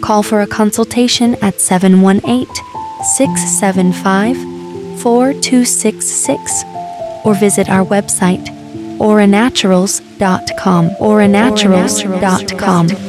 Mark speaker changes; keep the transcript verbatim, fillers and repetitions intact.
Speaker 1: Call for a consultation at seven one eight, six seven five, four two six six or visit our website aura naturals dot com aura naturals dot com.